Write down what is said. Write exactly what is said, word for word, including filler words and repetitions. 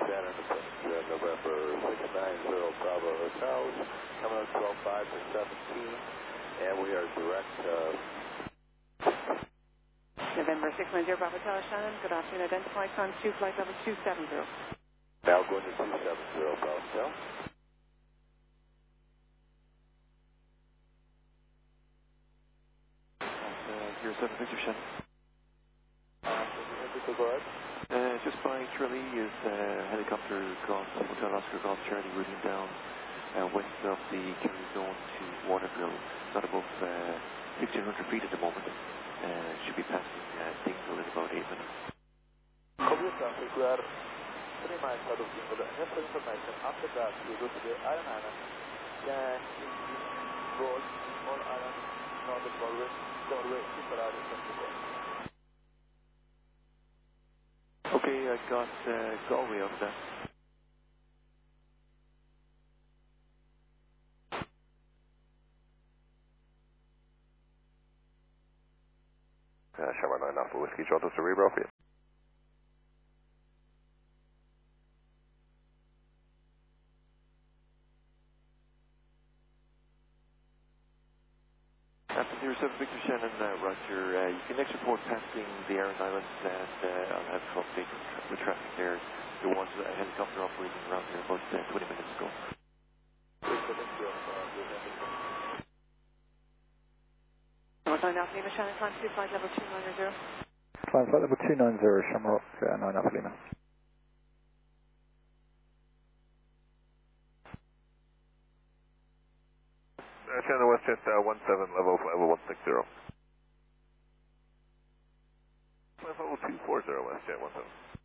Shannon, uh, November six nine zero Bravo Hotels, coming on twelve five to seventeen, and we are direct. Uh, November six nine zero Bravo Tower, Shannon. Good afternoon. Identify time two, flight level two seven zero. Now going to two seven zero Bravo Hotel. zero seven Victor Shannon. Uh, go ahead. Uh, just by Tralee is uh, helicopter across Hotel Oscar Golf Charlie routing down uh, west of the Kerry Zone to Waterville. Not above uh, sixteen hundred feet at the moment. Uh, should be passing uh, Dingle in about eight minutes. Korea traffic, we are three miles out of Dingle. Just for information, after that we go to the Iron Island, then roll, all Island, Northern Galway, Galway, Tipperary, Central. Okay, I got uh, Galway out of that. Uh, Shamrock nine Alpha Whiskey, Toronto Cerebro for you. After zero seven Victor Shannon, uh, Roger, uh, you can next report passing the Aran Islands, and uh, I'll have to update with traffic there. There was a helicopter operating around here about uh, twenty minutes ago. North nine Alpha Lima, Shannon. Time two, flight level two nine zero. Flight level two nine zero, Shamrock uh, nine Alpha Lima. Uh, Shannon WestJet uh, one seven, level level one six zero. Level two four zero WestJet one seven.